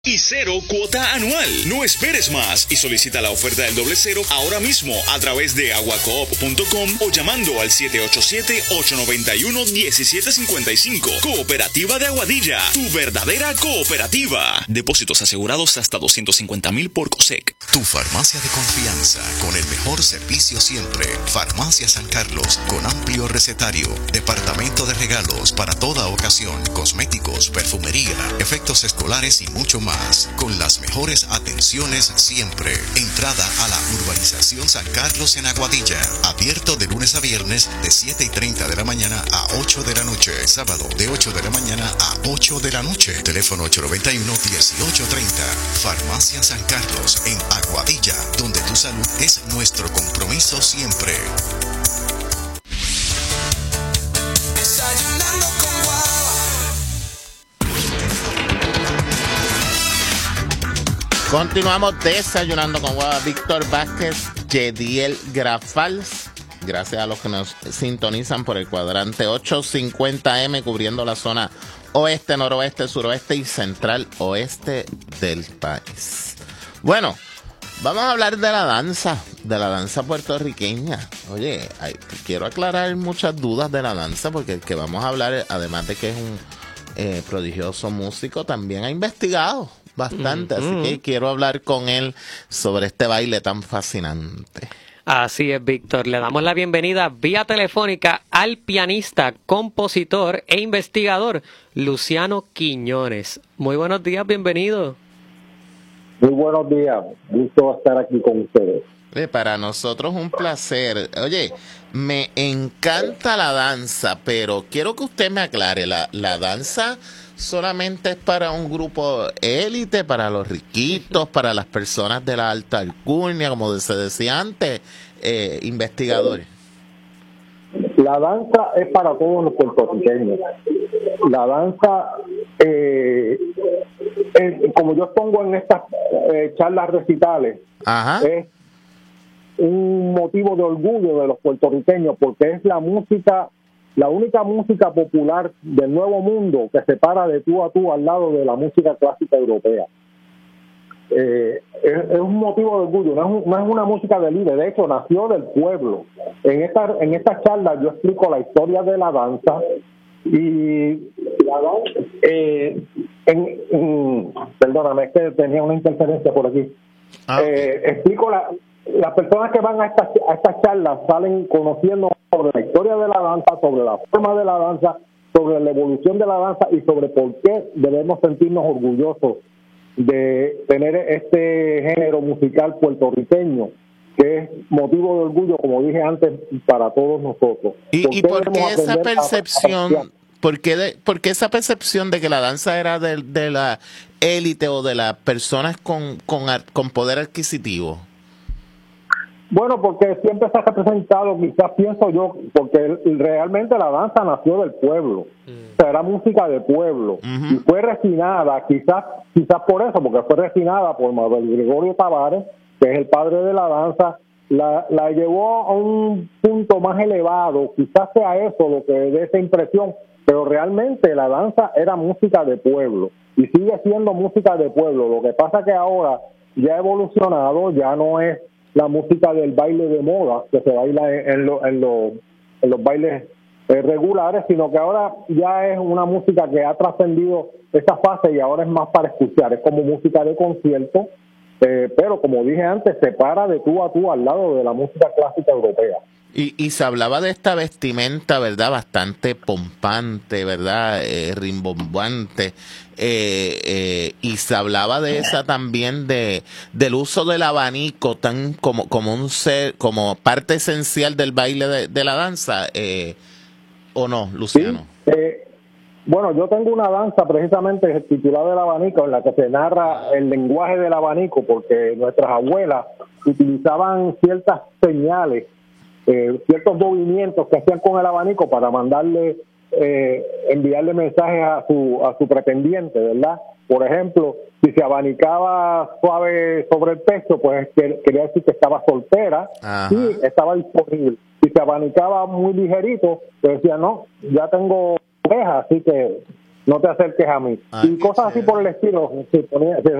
y 0 cuota anual. No esperes más y solicita la oferta del doble cero ahora mismo a través de aguacoop.com o llamando al 787-891-1755. Cooperativa de Aguadilla, tu verdadera cooperativa. Depósitos asegurados hasta 250,000 por COSEC. Tu farmacia de confianza con el mejor servicio siempre. Farmacia San Carlos con amplio recetario, departamento de regalos para toda ocasión, cosméticos, perfumería, efectos escolares y mucho más. Con las mejores atenciones siempre. Entrada a la urbanización San Carlos en Aguadilla. Abierto de lunes a viernes de 7:30 de la mañana a 8 de la noche. Sábado de 8 de la mañana a 8 de la noche. Teléfono 891-1830. Farmacia San Carlos en Aguadilla, donde tu salud es nuestro compromiso siempre. Desayunando con Continuamos desayunando con Guava. Víctor Vázquez, Yediel Grafals. Gracias a los que nos sintonizan por el cuadrante 850M, cubriendo la zona oeste, noroeste, suroeste y central oeste del país. Bueno, vamos a hablar de la danza puertorriqueña. Oye, quiero aclarar muchas dudas de la danza, porque el que vamos a hablar, además de que es un prodigioso músico, también ha investigado bastante, así que quiero hablar con él sobre este baile tan fascinante. Así es, Víctor. Le damos la bienvenida vía telefónica al pianista, compositor e investigador Luciano Quiñones. Muy buenos días, bienvenido. Muy buenos días, gusto estar aquí con ustedes. Para nosotros un placer. Oye, me encanta la danza, pero quiero que usted me aclare, ¿la danza solamente es para un grupo élite, para los riquitos, para las personas de la alta alcurnia, como se decía antes, investigadores? La danza es para todos los puertorriqueños. La danza, como yo pongo en estas charlas recitales, es un motivo de orgullo de los puertorriqueños, porque es la única música popular del Nuevo Mundo que se para de tú a tú al lado de la música clásica europea. Es un motivo de orgullo, no es una música de líder, de hecho nació del pueblo. En esta charla yo explico la historia de la danza y perdóname, es que tenía una interferencia por aquí. Explico las personas que van a estas charlas salen conociendo sobre la historia de la danza, sobre la forma de la danza, sobre la evolución de la danza y sobre por qué debemos sentirnos orgullosos de tener este género musical puertorriqueño, que es motivo de orgullo, como dije antes, para todos nosotros. ¿Y por qué esa percepción? ¿Por qué esa percepción de que la danza era de la élite o de las personas con poder adquisitivo? Bueno, porque siempre se ha representado, quizás pienso yo, porque realmente la danza nació del pueblo, o sea, era música de pueblo, y fue refinada, quizás por eso, porque fue refinada por Manuel Gregorio Tavares, que es el padre de la danza, la llevó a un punto más elevado, quizás sea eso lo que dé esa impresión, pero realmente la danza era música de pueblo, y sigue siendo música de pueblo. Lo que pasa que ahora ya ha evolucionado, ya no es la música del baile de moda que se baila en los bailes regulares, sino que ahora ya es una música que ha trascendido esa fase y ahora es más para escuchar, es como música de concierto, pero como dije antes, se para de tú a tú al lado de la música clásica europea. Y se hablaba de esta vestimenta, ¿verdad? Bastante pompante, ¿verdad? Rimbombante. Y se hablaba de esa también del uso del abanico tan como parte esencial del baile de la danza, ¿o no, Luciano? Sí, bueno, yo tengo una danza precisamente titulada El Abanico, en la que se narra el lenguaje del abanico, porque nuestras abuelas utilizaban ciertas señales, ciertos movimientos que hacían con el abanico para enviarle mensajes a su pretendiente, ¿verdad? Por ejemplo, si se abanicaba suave sobre el pecho, pues quería decir que estaba soltera y estaba disponible. Si se abanicaba muy ligerito, pues decía, no, ya tengo pareja, así que no te acerques a mí. Ay, y cosas así por el estilo. Se